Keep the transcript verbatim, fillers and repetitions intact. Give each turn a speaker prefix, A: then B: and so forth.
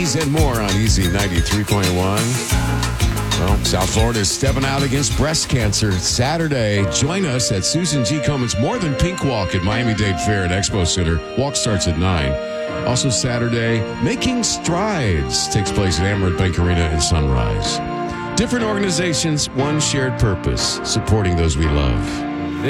A: These and more on Easy ninety-three point one. Well, South Florida is stepping out against breast cancer Saturday. Join us at Susan G. Komen's More Than Pink Walk at Miami-Dade Fair and Expo Center. Walk starts at nine. Also Saturday, Making Strides takes place at Amerant Bank Arena in Sunrise. Different organizations, one shared purpose, supporting those we love.